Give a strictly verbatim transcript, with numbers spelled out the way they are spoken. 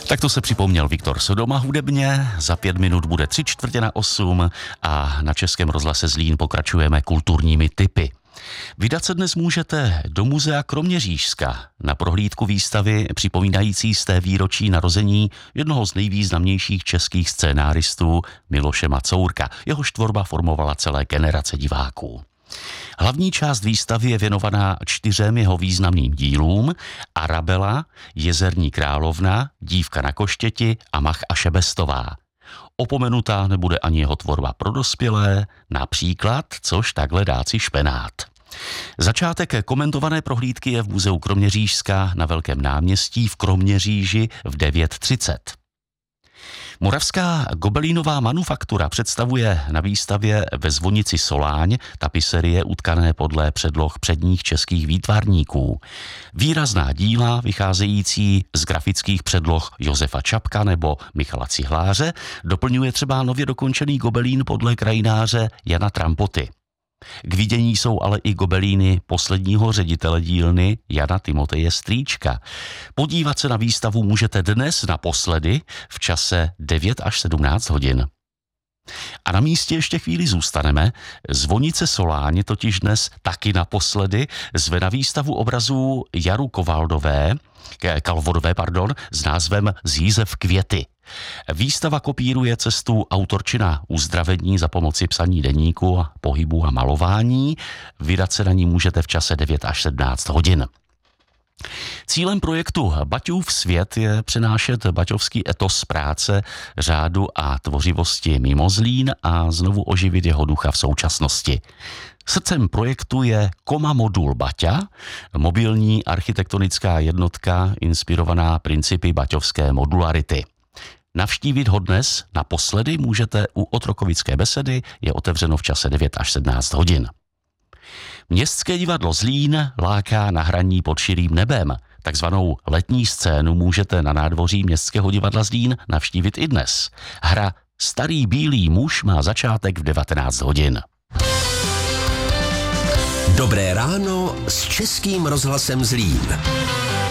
Tak to se připomněl Viktor Sodoma hudebně, za pět minut bude tři čtvrtě na osm a na Českém rozhlase Zlín pokračujeme kulturními tipy. Vydat se dnes můžete do muzea Kroměřížska na prohlídku výstavy připomínající sté výročí narození jednoho z nejvýznamnějších českých scénáristů Miloše Macourka. Jehož tvorba formovala celé generace diváků. Hlavní část výstavy je věnovaná čtyřem jeho významným dílům: Arabela, Jezerní královna, Dívka na koštěti a Mach a Šebestová. Opomenutá nebude ani jeho tvorba pro dospělé, například Což takhle dáci špenát. Začátek komentované prohlídky je v muzeu Kroměřížska na Velkém náměstí v Kroměříži v devět třicet. Moravská gobelínová manufaktura představuje na výstavě ve zvonici Soláň tapiserie utkané podle předloh předních českých výtvarníků. Výrazná díla vycházející z grafických předloh Josefa Čapka nebo Michala Cihláře doplňuje třeba nově dokončený gobelín podle krajináře Jana Trampoty. K vidění jsou ale i gobelíny posledního ředitele dílny Jana Timoteje Strýčka. Podívat se na výstavu můžete dnes naposledy v čase devět až sedmnáct hodin. A na místě ještě chvíli zůstaneme. Zvonice Soláň totiž dnes taky naposledy zve na výstavu obrazů Jaru Kovaldové, Kalvodové pardon, s názvem Zízev květy. Výstava kopíruje cestu autorčina uzdravení za pomoci psaní deníku, pohybu a malování. Vydat se na ní můžete v čase devět až sedmnáct hodin. Cílem projektu Baťův svět je přenášet baťovský etos práce, řádu a tvořivosti mimo Zlín a znovu oživit jeho ducha v současnosti. Srdcem projektu je Koma Modul Baťa, mobilní architektonická jednotka inspirovaná principy baťovské modularity. Navštívit ho dnes naposledy můžete u Otrokovické besedy, je otevřeno v čase devět až sedmnáct hodin. Městské divadlo Zlín láká na hraní pod širým nebem. Takzvanou letní scénu můžete na nádvoří Městského divadla Zlín navštívit i dnes. Hra Starý bílý muž má začátek v devatenáct hodin. Dobré ráno s Českým rozhlasem Zlín.